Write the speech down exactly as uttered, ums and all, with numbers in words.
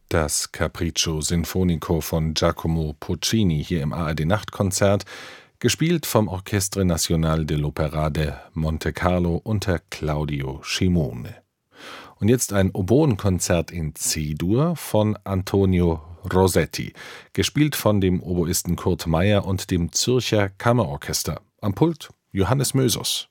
Das Capriccio Sinfonico von Giacomo Puccini hier im A R D-Nachtkonzert, gespielt vom Orchestre Nacional dell'Opera de Monte-Carlo unter Claudio Scimone. Und jetzt ein Oboenkonzert in C-Dur von Antonio Rosetti, gespielt von dem Oboisten Kurt Meyer und dem Zürcher Kammerorchester. Am Pult Johannes Mösus.